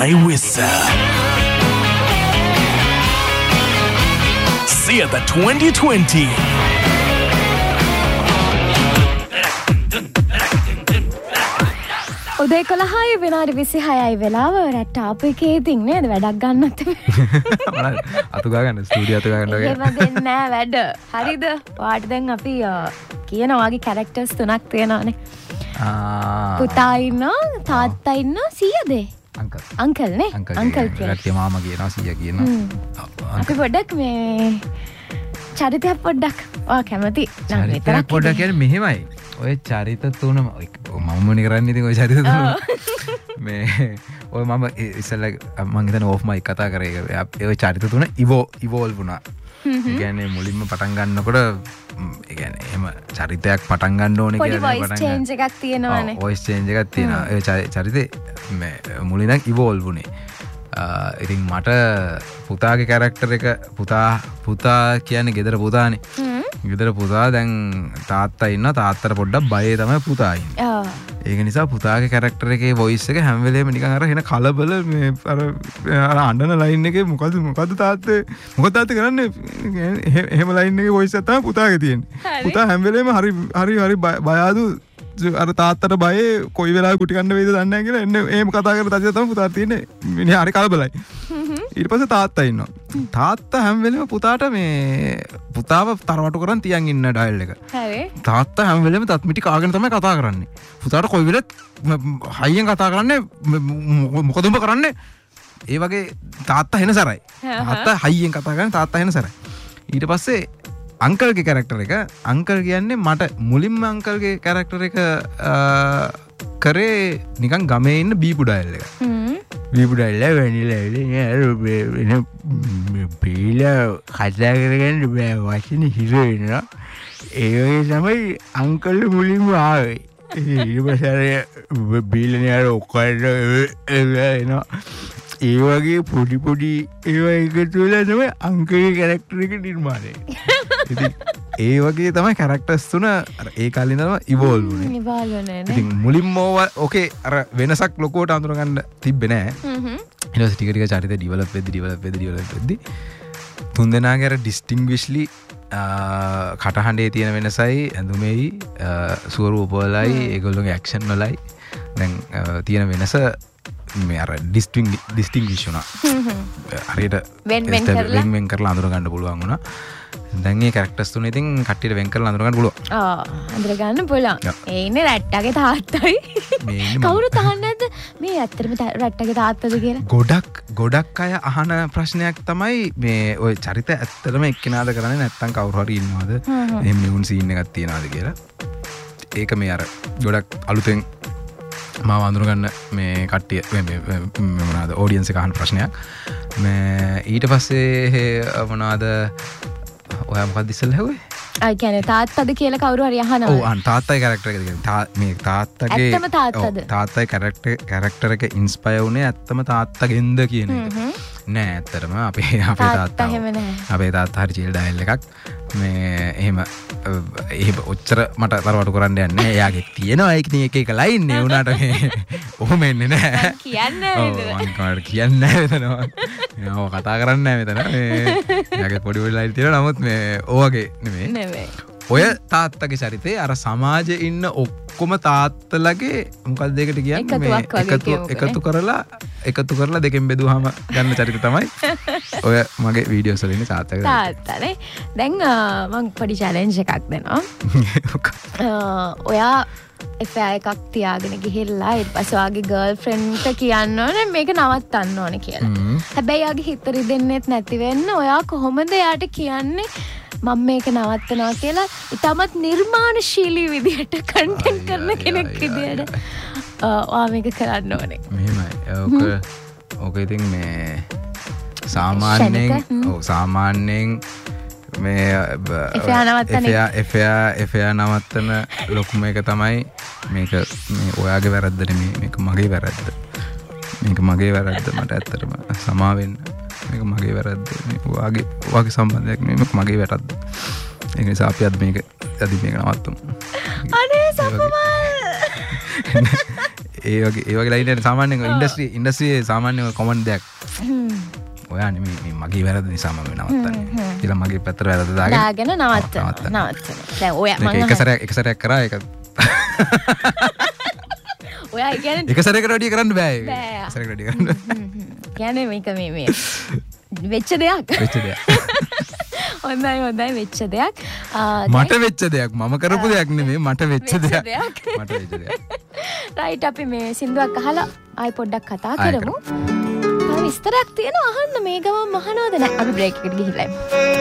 I wish See the 2020 උදේ 11යි විනාඩි 26යි වෙලාව රැට් ටාප් එකේ ඉතින් නේද වැඩක් ගන්නත් අතු ගන්න ස්ටුඩියෝ අතු ගන්න වගේ එහෙම දෙන්නේ නැහැ වැඩ හරිද වාට දැන් අපි කියන වගේ කැරක්ටර්ස් තුනක් තියෙනවානේ පුතා ඉන්නවා තාත්තා ඉන්නවා සීයාදේ අංකල් නේ අංකල් කියලා මාමා කියනවා සීයා කියනවා අපි පොඩ්ඩක් මේ චරිතයක් පොඩ්ඩක් ඔයා කැමති නම් විතරක් පොඩ්ඩක් කියන්නේ මෙහෙමයි ඔය චරිත තුනම මම මොනේ කරන්නේ ඉතින් ඔය චරිත තුන මේ ඔය මම ඉස්සෙල්ලා මම හිතන්නේ ඕෆ් මයික් කතා කරේ ඔය චරිත තුන ඉවෝල්ව් වුණා. ඒ කියන්නේ මුලින්ම පටන් ගන්නකොට ඒ කියන්නේ එහෙම චරිතයක් පටන් ගන්න ඕනේ කියලා පොඩි වොයිස් චේන්ජ් එකක් තියෙනවානේ. වොයිස් චේන්ජ් එකක් තියෙනවා. ඒ චරිතේ මේ මුලින් නම් ඉවෝල්ව් වුණේ. ඉතින් මට පුතාගේ කැරක්ටර් එක පුතා කියන්නේ ගෙදර පුතානේ. ගෙදර පුතා දැන් තාත්තා ඉන්නවා තාත්තට පොඩ්ඩක් බයේ තමයි පුතා ඉන්නේ. ඒක නිසා පුතාගේ කැරක්ටර් එකේ වොයිස් එක හැම වෙලේම නිකන් අර එන කලබල මේ අර අඬන ලයින් එකේ මොකද්ද තාත්තේ කරන්නේ එහෙම ලයින් එකේ වොයිස් එක තමයි පුතාගේ තියෙන්නේ. පුතා හැම වෙලේම හරි බය ආදු අර තාත්තට බයේ කොයි වෙලාවෙ කුටි කන්න වේද දන්නේ නැහැ කියලා එන්නේ එහෙම කතා කරලා තාත්තා තමයි පුතාට තියෙන්නේ. මිනිහා හරි කලබලයි. ඊට පස්සේ තාත්තා ඉන්නවා. තාත්තා හැම වෙලේම පුතාට මේ පුතාව තරවටු කරන් තියන් ඉන්න ඩයල් එක. හරි. තාත්තා හැම වෙලේම තත් මිටි කාගෙන තමයි කතා කරන්නේ. පුතාට කොයි වෙලෙත් හයියෙන් කතා කරන්නේ මොකද උඹ කරන්නේ? ඒ වගේ තාත්තා හෙනසරයි. තාත්තා හයියෙන් කතා කරන්නේ තාත්තා හෙනසරයි. ඊට පස්සේ අංකල්ගේ කැරක්ටර් එක අංකල් කියන්නේ මට මුලින්ම අංකල්ගේ කැරක්ටර් එක කරේ නිකන් ගමේ ඉන්න බීපු ඩයල් එක. බීපු ඩයල් එක වෙනිලා පීලා කතා කරගෙන වචන හිර වෙනවා. ඒ වගේ තමයි අංකල් මුලින්ම ආවේ. ඊට පස්සේ බීලනේ අර ඔක්කොට එනවා. ඒ වගේ පොඩි ඒවා එකතු වෙලා තමයි අංකල්ගේ කැරක්ටර් එක නිර්මාණය. ඒ වගේ තමයි කැරක්ටර්ස් තුන ඒ කාලේ ඉඳන්ම ඉවෝල්ව් වුණේ. ඉතින් මුලින්ම ඕකේ අර වෙනසක් ලොකුවට අඳුරගන්න තිබ්බේ නෑ. ඊට පස්සේ ටික ටික චරිත ඩෙවලොප් වෙද්දි තුන්දෙනාගේ අර ඩිස්ටින්ග්විෂ්ලි කටහඬේ තියෙන වෙනසයි ඇඳුමේයි ස්වරූපවලයි ඒගොල්ලෝගේ ඇක්ෂන් වලයි දැන් තියෙන වෙනස මේ අර ඩිස්ටින්ග්විෂ් වුණා. හරියට වෙන් කරලා අඳුර ගන්න පුළුවන් වුණා. දැන් මේ කැරක්ටර්ස් තුන ඉතින් කට්ටියට වෙන් කරලා අඳුර ගන්න පුළුවන්. අඳුර ගන්න පුළුවන්. ඒ ඉන්නේ රැට්ටගේ තාත්තයි. කවුරුත් අහන්නේ නැද්ද මේ ඇත්තටම රැට්ටගේ තාත්තද කියලා? ගොඩක් අය අහන ප්‍රශ්නයක් තමයි මේ ওই චරිත ඇත්තටම එක්කෙනාද කරන්නේ නැත්නම් කවුරු හරි ඉන්නවද? එහෙම නියුන් සීන් එකක් තියනවාද කියලා. ඒක මේ අර ගොඩක් අලුතෙන් මාව අඳුරගන්න මේ කට්ටිය මොනවාද ඔඩියන්ස් එක අහන ප්‍රශ්නයක්. මේ ඊට පස්සේ මොනවාද ඔයා මොකක්ද ඉස්සෙල්ලා හෙව්වේ? අය කියන්නේ තාත්තද කියලා කවුරු හරි අහනවා. ඔව් තාත්තයි කැරක්ටර් එක කියන්නේ මේ තාත්තගේ ඇත්තම තාත්තද? තාත්තයි කැරක්ටර් එක ඉන්ස්පයර් වුණේ ඇත්තම තාත්තගෙන්ද කියන එක. නෑ ඇත්තටම අපේ තාත්තා එහෙම නෑ. අපේ තාත්තා හරි චිල් ඩයල් එකක්. මේ එහෙම ඔච්චර මට තරවටු කරන්න යන්නේ නැහැ. එයාගේ තියෙනවා එක ලයින් නේ උනාට ඔහොම එන්නේ නැහැ. කියන්නේ නේද? ඔව් මම කියන්නේ නැහැ මෙතන. මම කතා කරන්නේ නැහැ මෙතන. මේ එයාගේ පොඩි ලයින් තියෙනවා. නමුත් මේ ඔයගේ නෙමෙයි. ඔය තාත්තගේ චරිතේ අර සමාජයේ ඉන්න ඔක්කොම තාත්තලගේ මොකක්ද ඒකට කියන්නේ මේ එකතු කරලා දෙකෙන් බෙදුවාම ගන්න චරිත තමයි ඔය මගේ වීඩියෝස් වල ඉන්නේ තාත්තනේ. දැන් මම පොඩි චැලෙන්ජ් එකක් දෙනවා. ඔයා එෆෑ එකක් තියාගෙන ගිහිල්ලා ඊට පස්සේ ඔයාගේ ගර්ල්ෆ්‍රෙන්ඩ්ට කියන්න ඕනේ මේක නවත්තන්න ඕනේ කියලා. හැබැයි යාගේ හිත රිදෙන්නෙත් නැති වෙන්න ඔයා කොහොමද යාට කියන්නේ මම මේක නවත්තනවා කියලා ඉතාමත් නිර්මාණශීලී විදිහට කන්ටෙන්ට් කරන කෙනෙක් විදිහට ඔයා මේක කරන්න ඕනේ. මෙහෙමයි. ඕක ඉතින් මේ සාමාන්‍යයෙන් මේ එෆයා නවත්තන ලොකුම එක තමයි මේක මේ ඔයාගේ වැරද්ද නෙමෙයි මේක මගේ වැරද්ද. මේක මගේ වැරද්ද මට ඇත්තටම සමා වෙන්න. මේක මගේ වැරද්ද. ඔයාගේ සම්බන්ධයක් නෙමෙයි මේක මගේ වැරද්ද. ඒ නිසා අපි අද මේක නවත්තමු. අනේ සම්මල්. ඒවගේ ලයිට සාමාන්‍ය ඉන්ඩස්්‍රිය සාමාන්‍ය කොමන් දෙයක් ඔයා මගේ වැරද නිසාම නවත්තන්න කියලා මගේ පැතර වැරදදාගෙන නවත්ත ඔය එකසරයක් කරා එක ඔයා එකසරක රඩිය කරන්න බෑ සරකඩි කරන්න ගැන මේක මේ වෙච්ච දෙයක් හොඳයි වෙච්ච දෙයක් මට වෙච්ච දෙයක් මම කරපු දෙයක් නෙමේ මට වෙච්ච දෙයක් රයිට් අපි මේ සින්දුවක් අහලා ආයි පොඩ්ඩක් කතා කරමු. විස්තරයක් තියෙනවා අහන්න මේ ගමන් මහනවද නැහැ අපි බ්‍රේක් එකට ගිහිල්ලා